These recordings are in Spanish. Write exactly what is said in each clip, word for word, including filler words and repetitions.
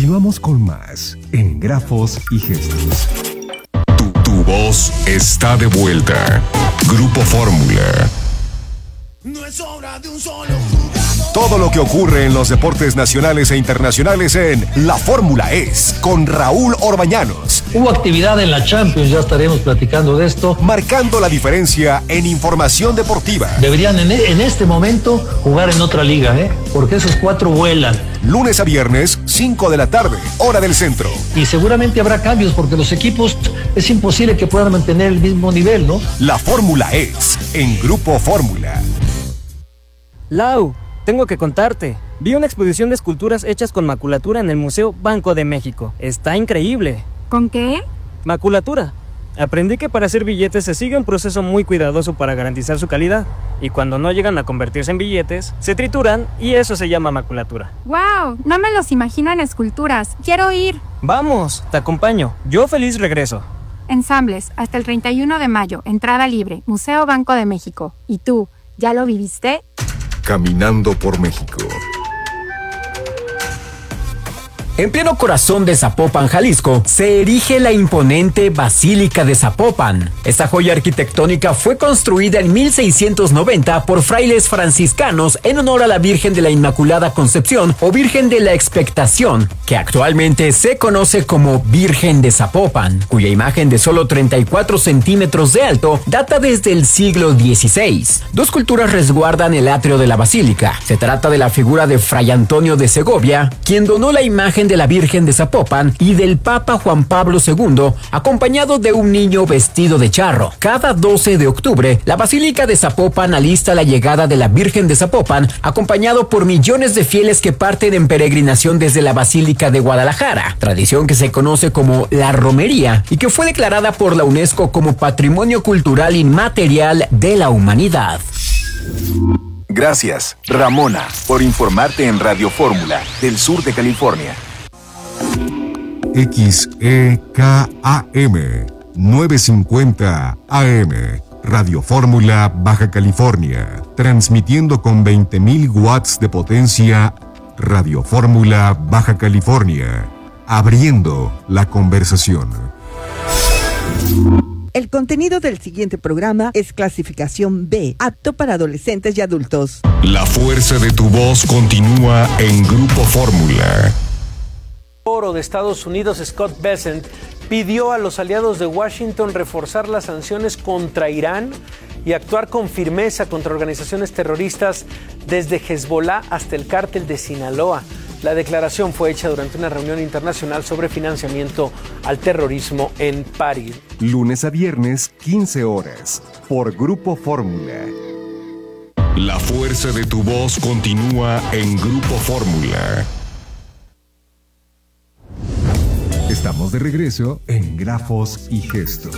Continuamos con más en Grafos y Gestos. Tu, tu voz está de vuelta. Grupo Fórmula. No es obra de un solo jugador. Todo lo que ocurre en los deportes nacionales e internacionales en La Fórmula es con Raúl Orbañanos. Hubo actividad en la Champions, ya estaremos platicando de esto. Marcando la diferencia en información deportiva. Deberían en, en este momento jugar en otra liga, ¿eh? Porque esos cuatro vuelan. Lunes a viernes, cinco de la tarde, hora del centro. Y seguramente habrá cambios porque los equipos es imposible que puedan mantener el mismo nivel, ¿no? La Fórmula es en Grupo Fórmula. Lau, tengo que contarte. Vi una exposición de esculturas hechas con maculatura en el Museo Banco de México. Está increíble. ¿Con qué? Maculatura. Aprendí que para hacer billetes se sigue un proceso muy cuidadoso para garantizar su calidad. Y cuando no llegan a convertirse en billetes, se trituran y eso se llama maculatura. ¡Wow! No me los imagino en esculturas. ¡Quiero ir! Vamos, te acompaño. Yo feliz regreso. Ensambles, hasta el treinta y uno de mayo. Entrada libre. Museo Banco de México. ¿Y tú, ya lo viviste? Caminando por México. En pleno corazón de Zapopan, Jalisco, se erige la imponente Basílica de Zapopan. Esta joya arquitectónica fue construida en mil seiscientos noventa por frailes franciscanos en honor a la Virgen de la Inmaculada Concepción o Virgen de la Expectación, que actualmente se conoce como Virgen de Zapopan, cuya imagen de solo treinta y cuatro centímetros de alto data desde el siglo dieciséis. Dos culturas resguardan el atrio de la basílica. Se trata de la figura de Fray Antonio de Segovia, quien donó la imagen de la Virgen de Zapopan, y del Papa Juan Pablo segundo, acompañado de un niño vestido de charro. Cada doce de octubre, la Basílica de Zapopan alista la llegada de la Virgen de Zapopan, acompañado por millones de fieles que parten en peregrinación desde la Basílica de Guadalajara, tradición que se conoce como la romería y que fue declarada por la UNESCO como Patrimonio Cultural Inmaterial de la Humanidad. Gracias, Ramona, por informarte en Radio Fórmula del sur de California. X E K A M novecientos cincuenta A M, Radio Fórmula Baja California, transmitiendo con veinte mil watts de potencia. Radio Fórmula Baja California, abriendo la conversación. El contenido del siguiente programa es clasificación B, apto para adolescentes y adultos. La fuerza de tu voz continúa en Grupo Fórmula. Oro de Estados Unidos, Scott Bessent, pidió a los aliados de Washington reforzar las sanciones contra Irán y actuar con firmeza contra organizaciones terroristas desde Hezbollah hasta el cártel de Sinaloa. La declaración fue hecha durante una reunión internacional sobre financiamiento al terrorismo en París. Lunes a viernes, quince horas, por Grupo Fórmula. La fuerza de tu voz continúa en Grupo Fórmula. Estamos de regreso en Grafos y Gestos.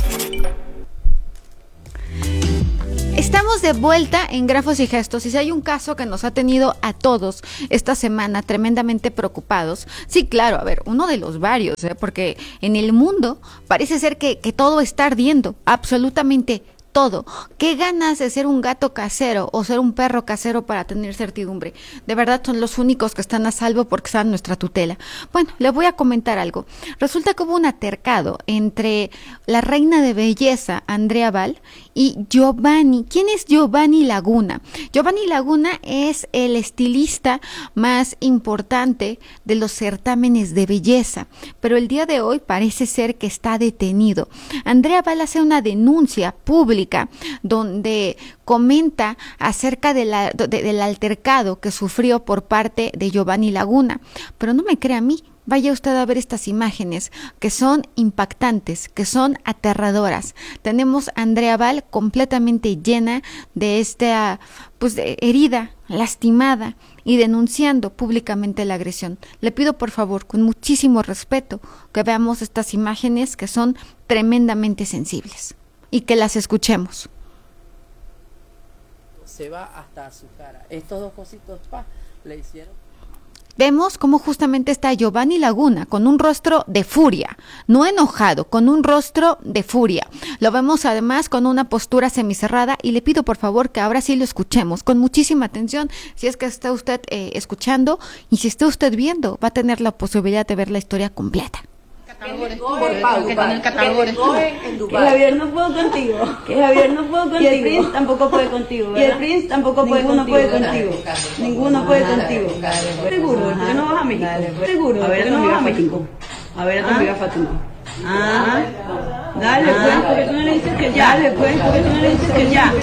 Estamos de vuelta en Grafos y Gestos, y si hay un caso que nos ha tenido a todos esta semana tremendamente preocupados, sí, claro, a ver, uno de los varios, ¿eh? Porque en el mundo parece ser que, que todo está ardiendo, absolutamente todo. ¿Qué ganas de ser un gato casero o ser un perro casero para tener certidumbre? De verdad son los únicos que están a salvo porque están en nuestra tutela. Bueno, les voy a comentar algo. Resulta que hubo un altercado entre la reina de belleza, Andrea Val, y Giovanni. ¿Quién es Giovanni Laguna? Giovanni Laguna es el estilista más importante de los certámenes de belleza, pero el día de hoy parece ser que está detenido. Andrea Val hace una denuncia pública donde comenta acerca de la, de, del altercado que sufrió por parte de Giovanni Laguna, pero no me crea a mí. Vaya usted a ver estas imágenes que son impactantes, que son aterradoras. Tenemos a Andrea Val completamente llena de esta pues, de herida, lastimada y denunciando públicamente la agresión. Le pido por favor, con muchísimo respeto, que veamos estas imágenes que son tremendamente sensibles y que las escuchemos. Se va hasta su cara. Estos dos cositos pa, le hicieron. vemos cómo justamente está Giovanni Laguna con un rostro de furia, no enojado, con un rostro de furia. Lo vemos además con una postura semicerrada y le pido por favor que ahora sí lo escuchemos con muchísima atención, si es que está usted eh, escuchando y si está usted viendo, va a tener la posibilidad de ver la historia completa. Por Pau, que con el catálogo eres tú. Que Javier no puedo contigo. Que Javier no puedo contigo. Y el Prince tampoco puede contigo. ¿Verdad? Y el Prince tampoco puede Ninguno contigo. Puede contigo. Ninguno puede contigo. Seguro, ¿por qué no vas a México? Seguro, ¿por qué no vas a México? A ver a tu amiga Fátima. Ah, dale pues, porque tú no le dices que ya. Dale pues, porque tú no le dices que ya.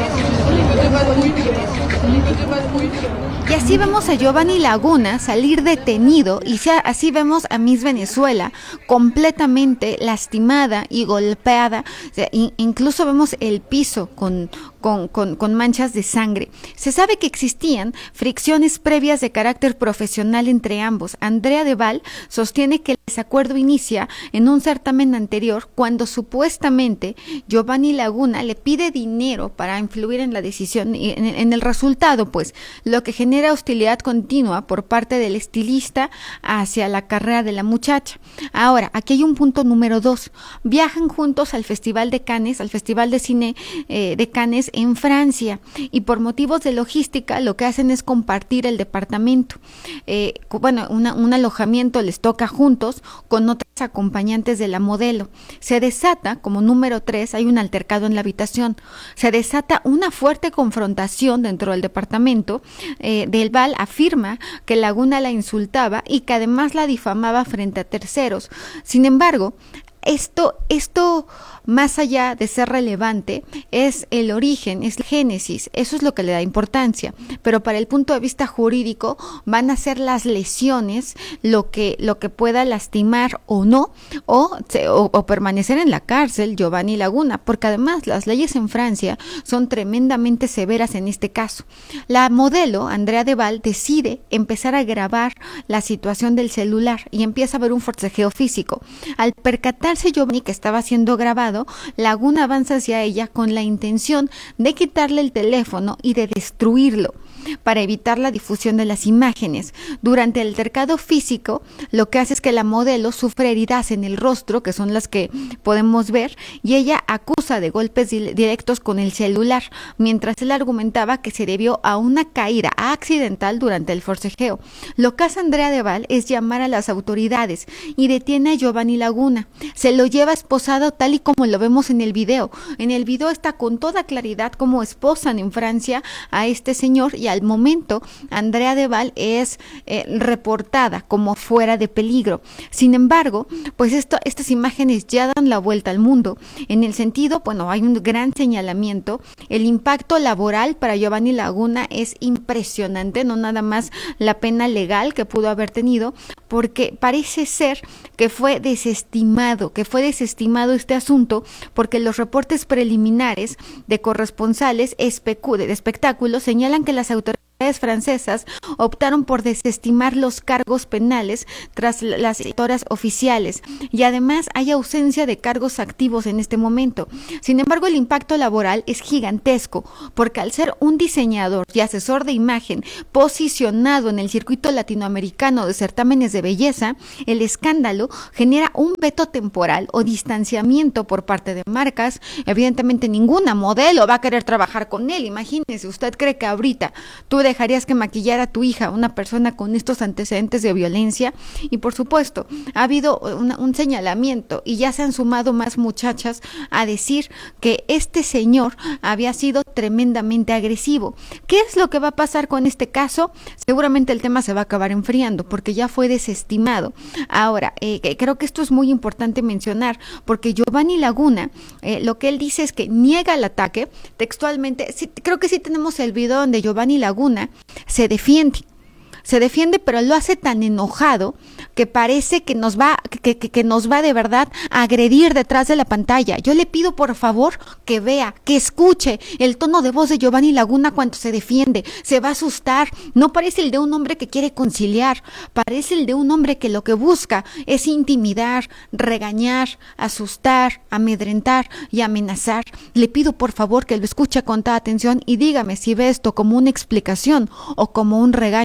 Y así vemos a Giovanni Laguna salir detenido y así vemos a Miss Venezuela completamente lastimada y golpeada. O sea, incluso vemos el piso con, con, con, con manchas de sangre. Se sabe que existían fricciones previas de carácter profesional entre ambos. Andrea Deval sostiene que el desacuerdo inicia en un certamen anterior cuando supuestamente Giovanni Laguna le pide dinero para influir en la decisión y en, en el resultado, pues, lo que genera hostilidad continua por parte del estilista hacia la carrera de la muchacha. Ahora, aquí hay un punto número dos. Viajan juntos al Festival de Cannes, al Festival de Cine eh, de Cannes en Francia, y por motivos de logística lo que hacen es compartir el departamento. Eh, bueno, una, un alojamiento les toca juntos con otras acompañantes de la modelo. Se desata, como número tres, hay un altercado en la habitación. Se desata una fuerte confrontación dentro del departamento. Eh, Del Val afirma que Laguna la insultaba y que además la difamaba frente a terceros. Sin embargo, esto, esto más allá de ser relevante, es el origen, es el génesis, eso es lo que le da importancia, pero para el punto de vista jurídico van a ser las lesiones lo que, lo que pueda lastimar o no, o, o, o permanecer en la cárcel Giovanni Laguna, porque además las leyes en Francia son tremendamente severas en este caso. La modelo, Andrea Deval, decide empezar a grabar la situación del celular y empieza a ver un forcejeo físico. Al percatarse Giovanni que estaba siendo grabado, Laguna avanza hacia ella con la intención de quitarle el teléfono y de destruirlo para evitar la difusión de las imágenes. Durante el altercado físico, lo que hace es que la modelo sufre heridas en el rostro, que son las que podemos ver, y ella acusa de golpes directos con el celular, mientras él argumentaba que se debió a una caída accidental durante el forcejeo. Lo que hace Andrea Deval es llamar a las autoridades y detiene a Giovanni Laguna. Se lo lleva esposado tal y como lo vemos en el video. En el video está con toda claridad cómo esposan en Francia a este señor, y al momento Andrea Deval es eh, reportada como fuera de peligro. Sin embargo, pues esto, estas imágenes ya dan la vuelta al mundo, en el sentido, bueno, hay un gran señalamiento. El impacto laboral para Giovanni Laguna es impresionante, no nada más la pena legal que pudo haber tenido, porque parece ser que fue desestimado, que fue desestimado este asunto, porque los reportes preliminares de corresponsales especu- de espectáculos señalan que las autoridades francesas optaron por desestimar los cargos penales tras las historias oficiales, y además hay ausencia de cargos activos en este momento. Sin embargo, el impacto laboral es gigantesco, porque al ser un diseñador y asesor de imagen posicionado en el circuito latinoamericano de certámenes de belleza, el escándalo genera un veto temporal o distanciamiento por parte de marcas. Evidentemente ninguna modelo va a querer trabajar con él. Imagínese, usted cree que ahorita tú dejarías que maquillara a tu hija una persona con estos antecedentes de violencia. Y por supuesto, ha habido una, un señalamiento, y ya se han sumado más muchachas a decir que este señor había sido tremendamente agresivo. ¿Qué es lo que va a pasar con este caso? Seguramente el tema se va a acabar enfriando, porque ya fue desestimado. Ahora, eh, creo que esto es muy importante mencionar, porque Giovanni Laguna, eh, lo que él dice es que niega el ataque textualmente. Sí, creo que sí tenemos el video donde Giovanni Laguna se defiende, se defiende, pero lo hace tan enojado que parece que nos va, que, que, que nos va de verdad a agredir detrás de la pantalla. Yo le pido por favor que vea, que escuche el tono de voz de Giovanni Laguna cuando se defiende. Se va a asustar. No parece el de un hombre que quiere conciliar, parece el de un hombre que lo que busca es intimidar, regañar, asustar, amedrentar y amenazar. Le pido por favor que lo escuche con toda atención y dígame si ve esto como una explicación o como un regaño a quien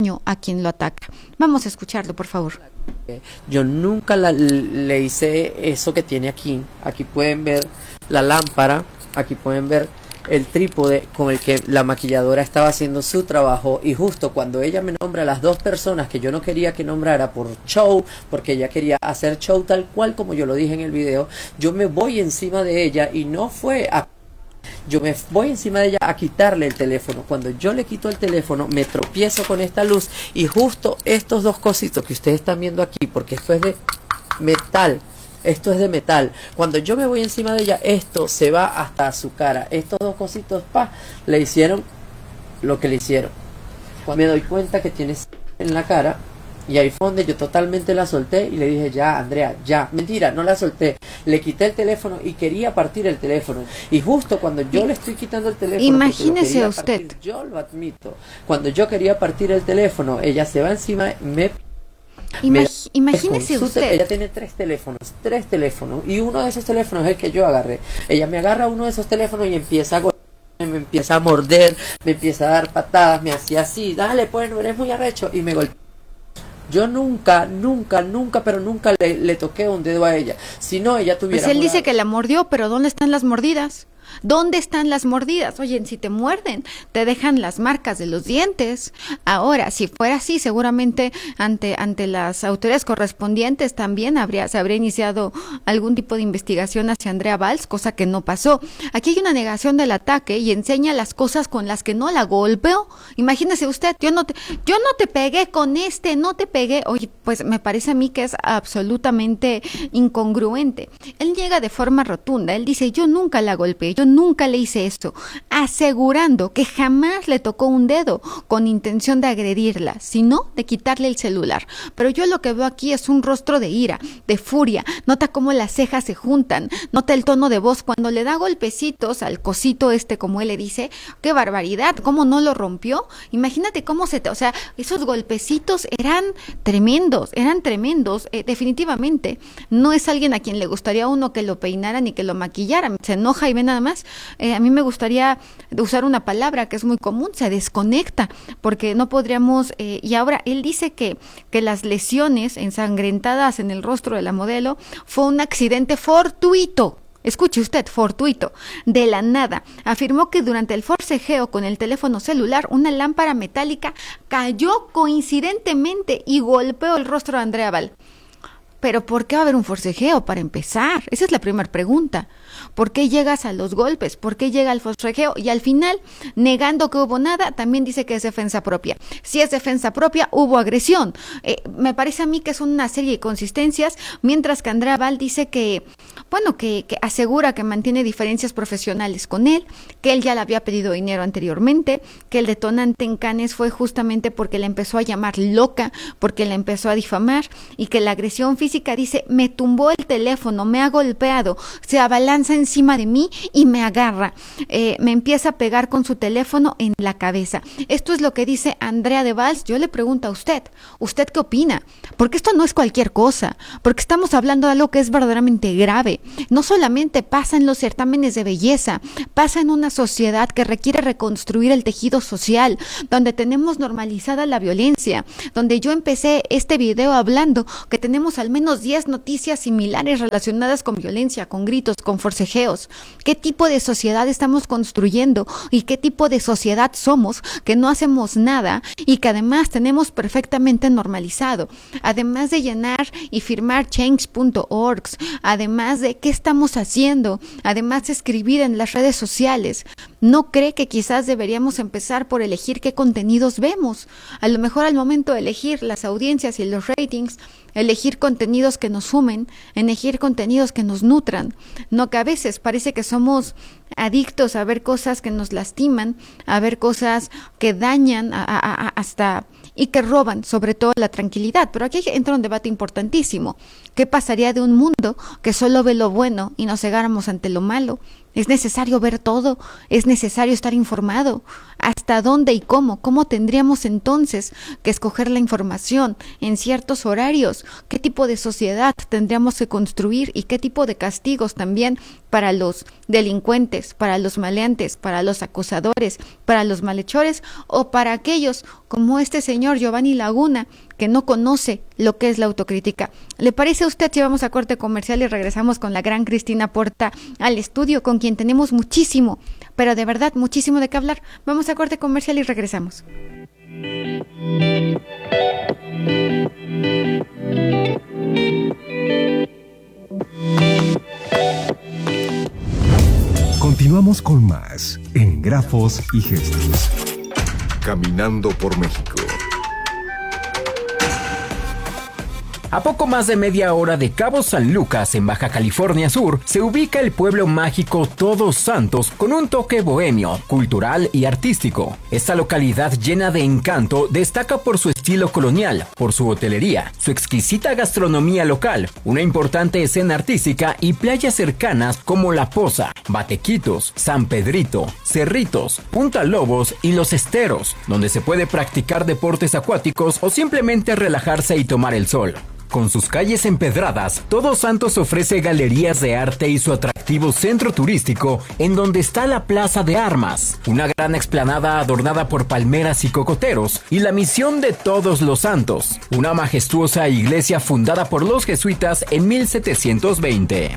quien lo ataca. Vamos a escucharlo, por favor. Yo nunca la, le hice eso que tiene aquí. Aquí pueden ver la lámpara, aquí pueden ver el trípode con el que la maquilladora estaba haciendo su trabajo, y justo cuando ella me nombra a las dos personas que yo no quería que nombrara por show, porque ella quería hacer show tal cual como yo lo dije en el video, yo me voy encima de ella y no fue a... Yo me voy encima de ella a quitarle el teléfono. Cuando yo le quito el teléfono, me tropiezo con esta luz y justo estos dos cositos que ustedes están viendo aquí, porque esto es de metal, esto es de metal. Cuando yo me voy encima de ella, esto se va hasta su cara. Estos dos cositos, pa, le hicieron lo que le hicieron. Cuando me doy cuenta que tiene en la cara, y ahí fue donde yo totalmente la solté y le dije, ya, Andrea, ya. Mentira, no la solté. Le quité el teléfono y quería partir el teléfono. Y justo cuando yo le estoy quitando el teléfono... Imagínese usted. Partir, yo lo admito. Cuando yo quería partir el teléfono, ella se va encima, me... Imag imagínese usted. Ella tiene tres teléfonos, tres teléfonos, y uno de esos teléfonos es el que yo agarré. Ella me agarra uno de esos teléfonos y empieza a golpearme, me empieza a morder, me empieza a dar patadas, me hacía así, dale, pues no eres muy arrecho, y me golpea. Yo nunca, nunca, nunca, pero nunca le, le toqué un dedo a ella. Si no, ella tuviera... Pues él dice que la mordió, pero ¿dónde están las mordidas? ¿Dónde están las mordidas? Oye, si te muerden, te dejan las marcas de los dientes. Ahora, si fuera así, seguramente ante ante las autoridades correspondientes también habría se habría iniciado algún tipo de investigación hacia Andrea Valls, cosa que no pasó. Aquí hay una negación del ataque y enseña las cosas con las que no la golpeó. Imagínese usted, yo no te, yo no te pegué con este, no te pegué. Oye, pues me parece a mí que es absolutamente incongruente. Él llega de forma rotunda, él dice, yo nunca la golpeé, yo nunca le hice esto, asegurando que jamás le tocó un dedo con intención de agredirla, sino de quitarle el celular. Pero yo lo que veo aquí es un rostro de ira, de furia. Nota cómo las cejas se juntan, nota el tono de voz cuando le da golpecitos al cosito este, como él le dice. ¡Qué barbaridad! ¿Cómo no lo rompió? Imagínate cómo se... Te, o sea, esos golpecitos eran tremendos, eran tremendos, eh, definitivamente. No es alguien a quien le gustaría a uno que lo peinaran y que lo maquillaran. Se enoja y ve nada más. Eh, a mí me gustaría usar una palabra que es muy común, se desconecta, porque no podríamos, eh, y ahora él dice que, que las lesiones ensangrentadas en el rostro de la modelo fue un accidente fortuito. Escuche usted, fortuito, de la nada. Afirmó que durante el forcejeo con el teléfono celular, una lámpara metálica cayó coincidentemente y golpeó el rostro de Andrea Valls. Pero ¿por qué va a haber un forcejeo para empezar? Esa es la primera pregunta. ¿Por qué llegas a los golpes? ¿Por qué llega al forcejeo? Y al final, negando que hubo nada, también dice que es defensa propia. Si es defensa propia, hubo agresión. Eh, me parece a mí que son una serie de inconsistencias, mientras que Andrea Valls dice que, bueno, que, que asegura que mantiene diferencias profesionales con él, que él ya le había pedido dinero anteriormente, que el detonante en Cannes fue justamente porque le empezó a llamar loca, porque le empezó a difamar, y que la agresión física, dice, me tumbó el teléfono, me ha golpeado, se abalanza encima de mí y me agarra, eh, me empieza a pegar con su teléfono en la cabeza. Esto es lo que dice Andrea de Valls. Yo le pregunto a usted, ¿usted qué opina? Porque esto no es cualquier cosa, porque estamos hablando de algo que es verdaderamente grave. No solamente pasa en los certámenes de belleza, pasa en una sociedad que requiere reconstruir el tejido social, donde tenemos normalizada la violencia, donde yo empecé este video hablando que tenemos al menos diez noticias similares relacionadas con violencia, con gritos, con forcejeos. ¿Qué tipo de sociedad estamos construyendo y qué tipo de sociedad somos que no hacemos nada y que además tenemos perfectamente normalizado? Además de llenar y firmar change punto org, además de qué estamos haciendo, además de escribir en las redes sociales, ¿no cree que quizás deberíamos empezar por elegir qué contenidos vemos? A lo mejor al momento de elegir las audiencias y los ratings, elegir contenidos que nos sumen, elegir contenidos que nos nutran, no que a veces parece que somos adictos a ver cosas que nos lastiman, a ver cosas que dañan a, a, a, hasta y que roban sobre todo la tranquilidad. Pero aquí entra un debate importantísimo. ¿Qué pasaría de un mundo que solo ve lo bueno y nos cegáramos ante lo malo? Es necesario ver todo, es necesario estar informado. ¿Hasta dónde y cómo? ¿Cómo tendríamos entonces que escoger la información en ciertos horarios? ¿Qué tipo de sociedad tendríamos que construir y qué tipo de castigos también para los delincuentes, para los maleantes, para los acusadores, para los malhechores o para aquellos como este señor Giovanni Laguna que no conoce lo que es la autocrítica? ¿Le parece a usted si vamos a corte comercial y regresamos con la gran Cristina Porta al estudio, con quien tenemos muchísimo, pero de verdad muchísimo de qué hablar? Vamos a corte comercial y regresamos. Continuamos con más en Grafos y Gestos. Caminando por México. A poco más de media hora de Cabo San Lucas, en Baja California Sur, se ubica el pueblo mágico Todos Santos con un toque bohemio, cultural y artístico. Esta localidad llena de encanto destaca por su estilo colonial, por su hotelería, su exquisita gastronomía local, una importante escena artística y playas cercanas como La Poza, Batequitos, San Pedrito, Cerritos, Punta Lobos y Los Esteros, donde se puede practicar deportes acuáticos o simplemente relajarse y tomar el sol. Con sus calles empedradas, Todos Santos ofrece galerías de arte y su atractivo centro turístico, en donde está la Plaza de Armas, una gran explanada adornada por palmeras y cocoteros, y la Misión de Todos los Santos, una majestuosa iglesia fundada por los jesuitas en mil setecientos veinte.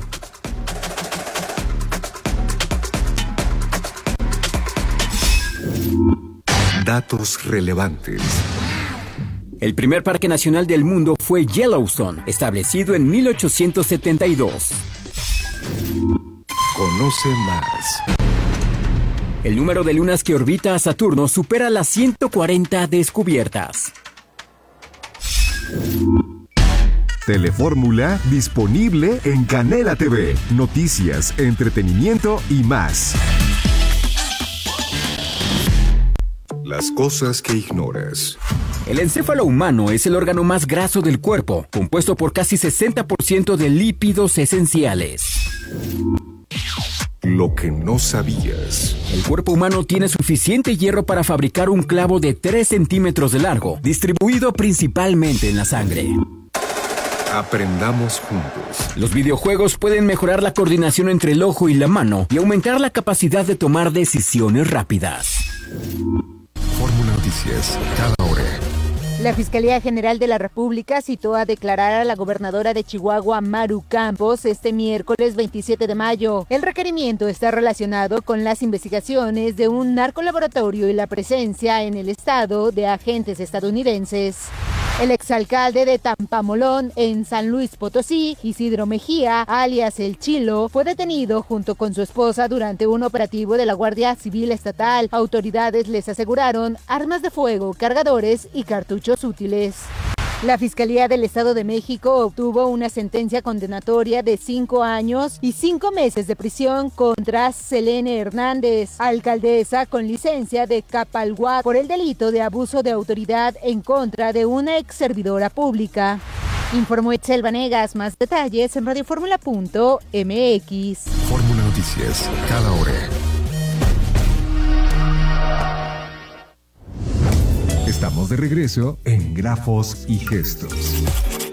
Datos relevantes. El primer parque nacional del mundo fue Yellowstone, establecido en mil ochocientos setenta y dos. Conoce más. El número de lunas que orbita a Saturno supera las ciento cuarenta descubiertas. Telefórmula disponible en Canela T V. Noticias, entretenimiento y más. Las cosas que ignoras. El encéfalo humano es el órgano más graso del cuerpo, compuesto por casi sesenta por ciento de lípidos esenciales. Lo que no sabías. El cuerpo humano tiene suficiente hierro para fabricar un clavo de tres centímetros de largo, distribuido principalmente en la sangre. Aprendamos juntos. Los videojuegos pueden mejorar la coordinación entre el ojo y la mano y aumentar la capacidad de tomar decisiones rápidas. Fórmula Noticias, cada hora. La Fiscalía General de la República citó a declarar a la gobernadora de Chihuahua, Maru Campos, este miércoles veintisiete de mayo. El requerimiento está relacionado con las investigaciones de un narcolaboratorio y la presencia en el estado de agentes estadounidenses. El exalcalde de Tampamolón, en San Luis Potosí, Isidro Mejía, alias El Chilo, fue detenido junto con su esposa durante un operativo de la Guardia Civil Estatal. Autoridades les aseguraron armas de fuego, cargadores y cartuchos útiles. La Fiscalía del Estado de México obtuvo una sentencia condenatoria de cinco años y cinco meses de prisión contra Selene Hernández, alcaldesa con licencia de Capalhuac, por el delito de abuso de autoridad en contra de una ex servidora pública. Informó Itzel Vanegas. Más detalles en radioformula punto m x. Fórmula Noticias, cada hora. Estamos de regreso en Grafos y Gestos.